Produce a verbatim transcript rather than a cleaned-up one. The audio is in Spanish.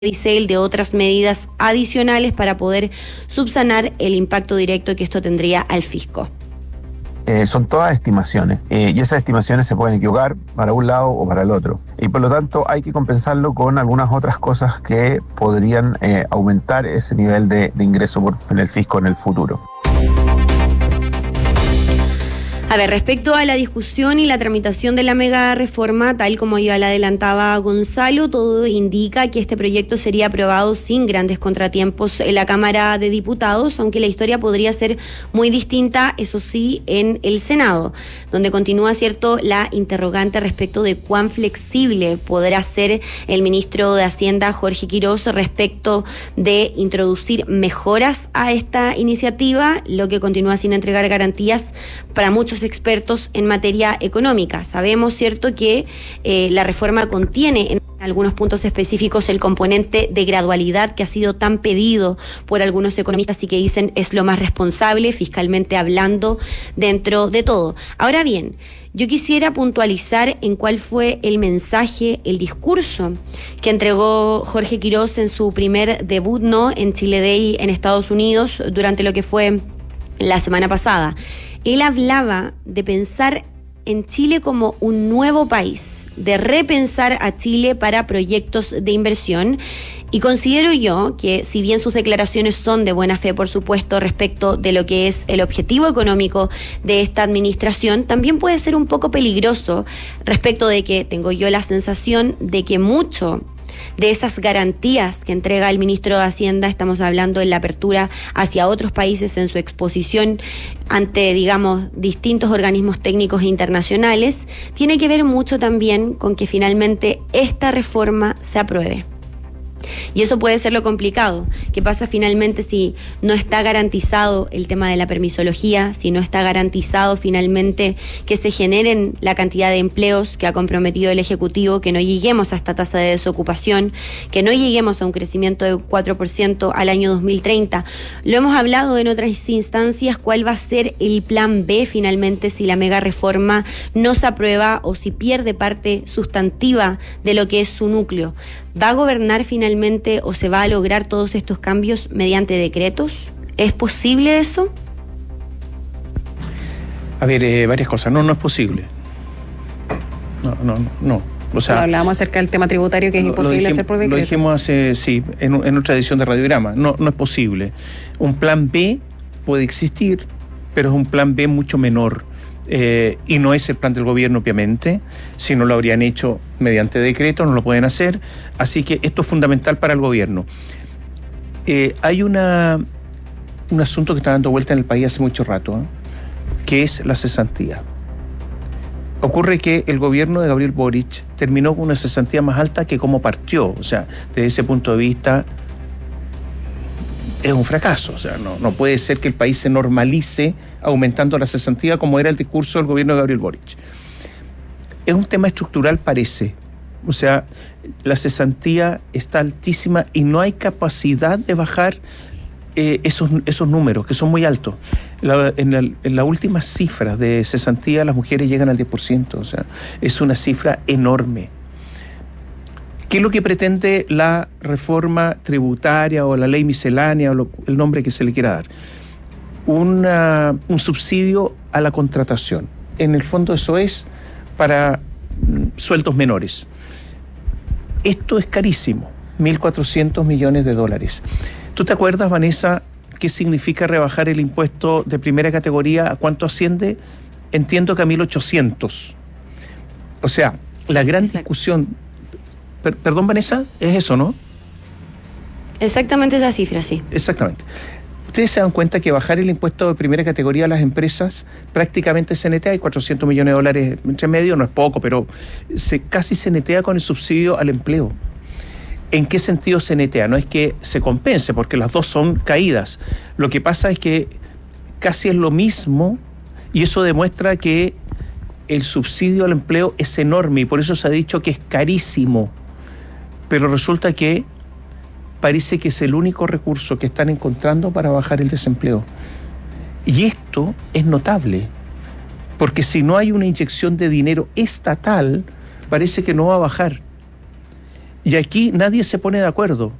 dice él, de otras medidas adicionales para poder subsanar el impacto directo que esto tendría al fisco. Eh, son todas estimaciones eh, y esas estimaciones se pueden equivocar para un lado o para el otro, y por lo tanto hay que compensarlo con algunas otras cosas que podrían eh, aumentar ese nivel de, de ingreso por, en el fisco en el futuro. A ver, respecto a la discusión y la tramitación de la mega reforma, tal como ya la adelantaba Gonzalo, todo indica que este proyecto sería aprobado sin grandes contratiempos en la Cámara de Diputados, aunque la historia podría ser muy distinta, eso sí, en el Senado, donde continúa, cierto, la interrogante respecto de cuán flexible podrá ser el ministro de Hacienda, Jorge Quirós, respecto de introducir mejoras a esta iniciativa, lo que continúa sin entregar garantías para muchos expertos en materia económica. Sabemos, cierto, que eh, la reforma contiene en algunos puntos específicos el componente de gradualidad que ha sido tan pedido por algunos economistas y que dicen es lo más responsable fiscalmente hablando dentro de todo. Ahora bien, yo quisiera puntualizar en cuál fue el mensaje, el discurso que entregó Jorge Quirós en su primer debut, ¿no?, en Chile Day en Estados Unidos durante lo que fue la semana pasada. Él hablaba de pensar en Chile como un nuevo país, de repensar a Chile para proyectos de inversión, y considero yo que, si bien sus declaraciones son de buena fe, por supuesto, respecto de lo que es el objetivo económico de esta administración, también puede ser un poco peligroso respecto de que tengo yo la sensación de que mucho de esas garantías que entrega el ministro de Hacienda, estamos hablando en la apertura hacia otros países en su exposición ante, digamos, distintos organismos técnicos internacionales, tiene que ver mucho también con que finalmente esta reforma se apruebe. Y eso puede ser lo complicado. ¿Qué pasa finalmente si no está garantizado el tema de la permisología, si no está garantizado finalmente que se generen la cantidad de empleos que ha comprometido el Ejecutivo, que no lleguemos a esta tasa de desocupación, que no lleguemos a un crecimiento de cuatro por ciento al año dos mil treinta? Lo hemos hablado en otras instancias, ¿cuál va a ser el plan B finalmente si la mega reforma no se aprueba o si pierde parte sustantiva de lo que es su núcleo? ¿Va a gobernar finalmente o se va a lograr todos estos cambios mediante decretos? ¿Es posible eso? A ver, eh, varias cosas. No, no es posible. No, no, no. no. O sea, no, hablábamos acerca del tema tributario, que es lo, imposible lo dijim, hacer por decreto. Lo dijimos hace, sí, en, en otra edición de Radiograma. No, no es posible. Un plan B puede existir, pero es un plan B mucho menor. Eh, y no es el plan del gobierno, obviamente. Si no lo habrían hecho mediante decreto, no lo pueden hacer. Así que esto es fundamental para el gobierno. Eh, hay una, un asunto que está dando vuelta en el país hace mucho rato, ¿eh? que es la cesantía. Ocurre que el gobierno de Gabriel Boric terminó con una cesantía más alta que como partió. O sea, desde ese punto de vista es un fracaso. O sea, no, no puede ser que el país se normalice aumentando la cesantía como era el discurso del gobierno de Gabriel Boric. Es un tema estructural, parece. O sea, la cesantía está altísima y no hay capacidad de bajar eh, esos, esos números, que son muy altos. La, en, la, en las últimas cifras de cesantía, las mujeres llegan al diez por ciento. O sea, es una cifra enorme. ¿Qué es lo que pretende la reforma tributaria o la ley miscelánea o lo, el nombre que se le quiera dar? Una, un subsidio a la contratación. En el fondo eso es para mm, sueldos menores. Esto es carísimo, mil cuatrocientos millones de dólares. ¿Tú te acuerdas, Vanessa, qué significa rebajar el impuesto de primera categoría? ¿A cuánto asciende? Entiendo que a mil ochocientos. O sea, sí, la gran exacto. discusión... Per, perdón, Vanessa, es eso, ¿no? Exactamente esa cifra, sí. Exactamente. Ustedes se dan cuenta que bajar el impuesto de primera categoría a las empresas prácticamente se netea, hay cuatrocientos millones de dólares entre medio, no es poco, pero se, casi se netea con el subsidio al empleo. ¿En qué sentido se netea? No es que se compense, porque las dos son caídas. Lo que pasa es que casi es lo mismo y eso demuestra que el subsidio al empleo es enorme y por eso se ha dicho que es carísimo. Pero resulta que parece que es el único recurso que están encontrando para bajar el desempleo. Y esto es notable, porque si no hay una inyección de dinero estatal, parece que no va a bajar. Y aquí nadie se pone de acuerdo.